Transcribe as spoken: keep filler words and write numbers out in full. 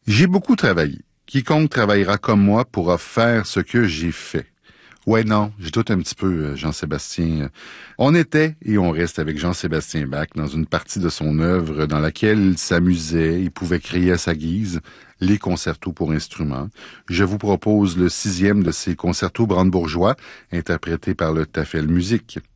J'ai beaucoup travaillé. Quiconque travaillera comme moi pourra faire ce que j'ai fait. Ouais, non, je doute un petit peu, Jean-Sébastien. On était et on reste avec Jean-Sébastien Bach dans une partie de son œuvre dans laquelle il s'amusait, il pouvait crier à sa guise, les concertos pour instruments. Je vous propose le sixième de ces concertos brandebourgeois, interprété par le Tafel Musique.